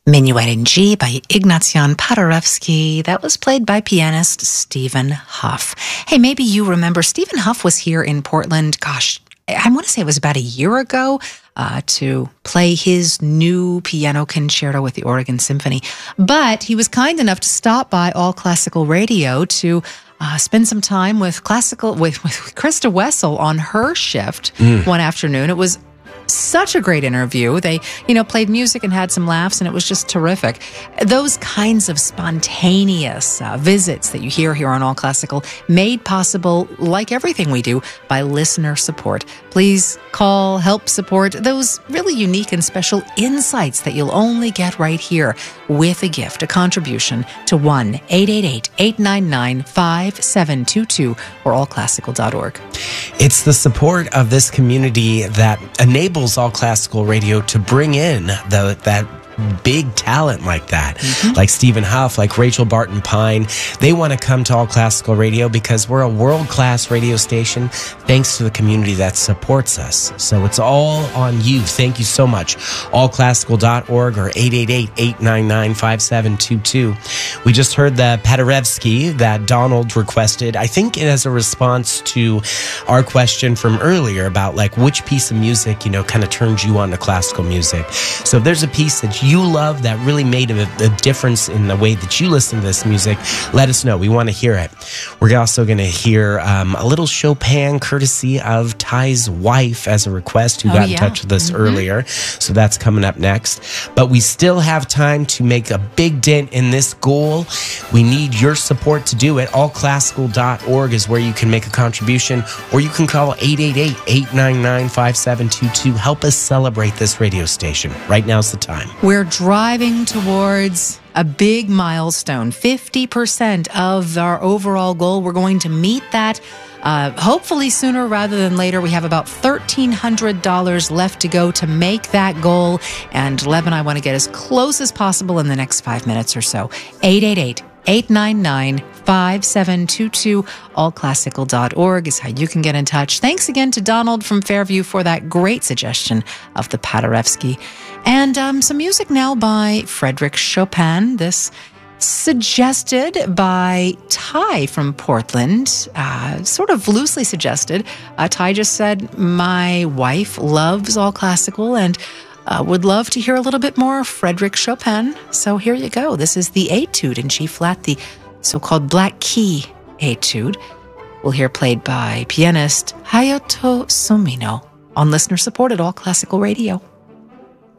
Minuet in G by Ignatian Paderewski. That was played by pianist Stephen Huff. Hey, maybe you remember Stephen Huff was here in Portland, I want to say it was about a year ago, to play his new piano concerto with the Oregon Symphony. But he was kind enough to stop by All Classical Radio to spend some time with Krista Wessel on her shift one afternoon. It was such a great interview. They, played music and had some laughs, and it was just terrific. Those kinds of spontaneous visits that you hear here on All Classical, made possible, like everything we do, by listener support. Please call, help support those really unique and special insights that you'll only get right here with a gift, a contribution to 1-888-899-5722 or allclassical.org. It's the support of this community that enables All Classical Radio to bring in that big talent like that, like Stephen Huff, like Rachel Barton Pine. They want to come to All Classical Radio because we're a world-class radio station thanks to the community that supports us. So it's all on you. Thank you so much. Allclassical.org or 888-899-5722. We just heard the Paderewski that Donald requested, I think as a response to our question from earlier about like which piece of music, kind of turns you on to classical music. So if there's a piece that you love that really made a difference in the way that you listen to this music, let us know. We want to hear it. We're also going to hear a little Chopin courtesy of Ty's wife as a request, who got in touch with us earlier. So that's coming up next. But we still have time to make a big dent in this goal. We need your support to do it. Allclassical.org is where you can make a contribution, or you can call 888-899-5722. Help us celebrate this radio station. Right now's the time. We're driving towards a big milestone, 50% of our overall goal. We're going to meet that hopefully sooner rather than later. We have about $1,300 left to go to make that goal. And Lev and I want to get as close as possible in the next 5 minutes or so. 888-899-5722. Allclassical.org is how you can get in touch. Thanks again to Donald from Fairview for that great suggestion of the Paderewski. And some music now by Frédéric Chopin. This suggested by Ty from Portland, sort of loosely suggested. Ty just said, my wife loves All Classical and would love to hear a little bit more Frédéric Chopin. So here you go. This is the Etude in G-flat, the so-called Black Key Etude. We'll hear played by pianist Hayato Sumino on listener-supported All Classical Radio.